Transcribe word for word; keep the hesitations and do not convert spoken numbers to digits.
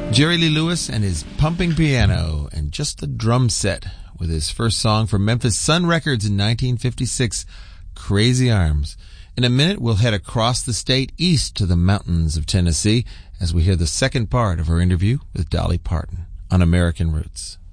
Jerry Lee Lewis and his pumping piano and just a drum set with his first song from Memphis Sun Records in nineteen fifty-six, Crazy Arms. In a minute, we'll head across the state east to the mountains of Tennessee as we hear the second part of our interview with Dolly Parton on American Roots.